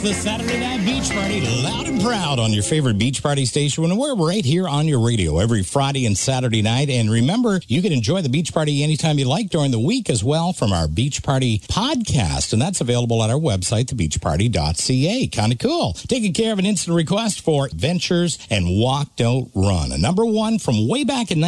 The Saturday Night Beach Party, loud and proud on your favorite beach party station. And we're right here on your radio every Friday and Saturday night. And remember, you can enjoy the beach party anytime you like during the week as well from our Beach Party podcast. And that's available at our website, thebeachparty.ca. Kind of cool. Taking care of an instant request for Ventures and Walk, Don't Run. A number one from way back in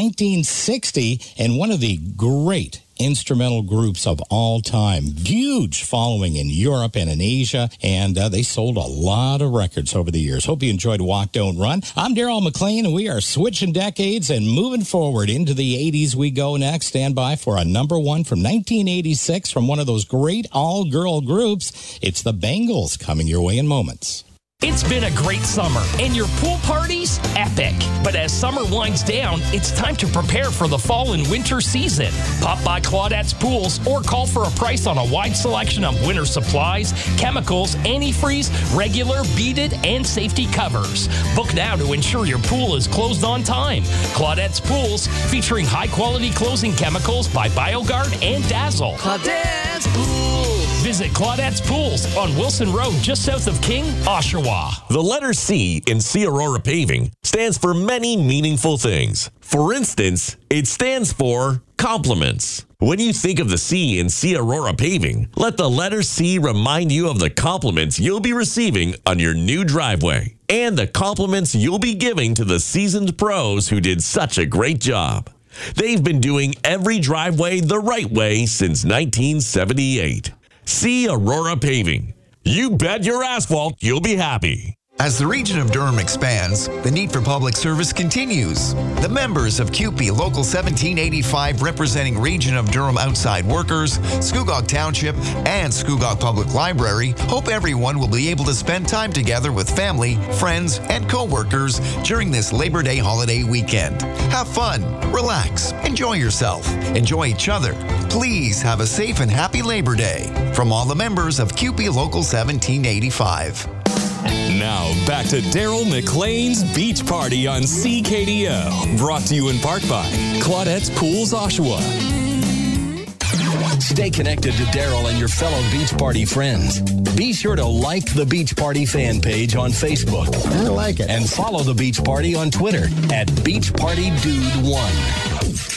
1960 and one of the great instrumental groups of all time. Huge following in Europe and in Asia, and they sold a lot of records over the years. Hope you enjoyed Walk, Don't Run. I'm Daryl McLean, and we are switching decades and moving forward into the 80s. We go next. Stand by for a number one from 1986 from one of those great all-girl groups. It's the Bangles, coming your way in moments. It's been a great summer, and your pool party's epic. But as summer winds down, it's time to prepare for the fall and winter season. Pop by Claudette's Pools or call for a price on a wide selection of winter supplies, chemicals, antifreeze, regular, beaded, and safety covers. Book now to ensure your pool is closed on time. Claudette's Pools, featuring high-quality closing chemicals by BioGuard and Dazzle. Claudette's Pools. Visit Claudette's Pools on Wilson Road, just south of King, Oshawa. The letter C in C Aurora Paving stands for many meaningful things. For instance, it stands for compliments. When you think of the C in C Aurora Paving, let the letter C remind you of the compliments you'll be receiving on your new driveway and the compliments you'll be giving to the seasoned pros who did such a great job. They've been doing every driveway the right way since 1978. C Aurora Paving. You bet your asphalt you'll be happy. As the region of Durham expands, the need for public service continues. The members of CUPE Local 1785, representing Region of Durham outside workers, Scugog Township, and Scugog Public Library, hope everyone will be able to spend time together with family, friends, and co-workers during this Labor Day holiday weekend. Have fun, relax, enjoy yourself, enjoy each other. Please have a safe and happy Labor Day from all the members of CUPE Local 1785. Now, back to Daryl McLean's Beach Party on CKDO. Brought to you in part by Claudette's Pools, Oshawa. Stay connected to Daryl and your fellow Beach Party friends. Be sure to like the Beach Party fan page on Facebook. I like it. And follow the Beach Party on Twitter at BeachPartyDude1.